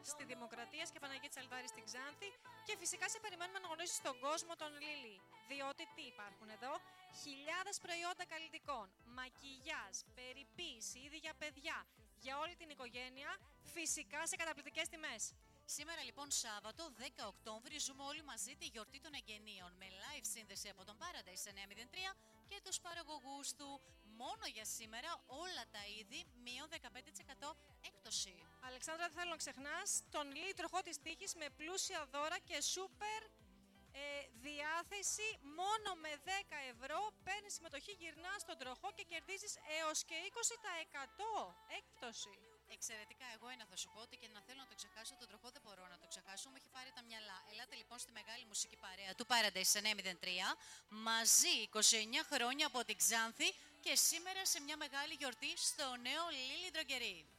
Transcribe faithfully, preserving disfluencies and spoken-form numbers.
στη Δημοκρατία και Παναγία της Αλβάρης στην Ξάνθη. Και φυσικά σε περιμένουμε να γνωρίσεις τον κόσμο των Λίλι. Διότι τι υπάρχουν εδώ? Χιλιάδες προϊόντα καλλιτικών, μακιγιάζ, περιποίηση, είδη για παιδιά, για όλη την οικογένεια, φυσικά σε καταπληκτικές τιμές. Σήμερα λοιπόν Σάββατο δέκα Οκτώβρη ζούμε όλοι μαζί τη γιορτή των εγγενείων με live σύνδεση από τον Paradise εννιακόσια τρία και τους παραγωγούς του. Μόνο για σήμερα όλα τα είδη μείον δεκαπέντε τοις εκατό έκπτωση. Αλεξάνδρα, δεν θέλω να ξεχνάς τον Λίλι τροχό της τύχης με πλούσια δώρα και σούπερ ε, διάθεση. Μόνο με δέκα ευρώ παίρνεις συμμετοχή, γυρνάς στον τροχό και κερδίζεις έως και είκοσι τοις εκατό έκπτωση. Εξαιρετικά, εγώ ένα θα σου πω ότι και να θέλω να το ξεχάσω, τον τροχό δεν μπορώ να το ξεχάσω, μου έχει πάρει τα μυαλά. Ελάτε λοιπόν στη μεγάλη μουσική παρέα του Paradise εννιακόσια τρία, μαζί είκοσι εννιά χρόνια από την Ξάνθη και σήμερα σε μια μεγάλη γιορτή στο νέο Λίλι Ντρογκερί.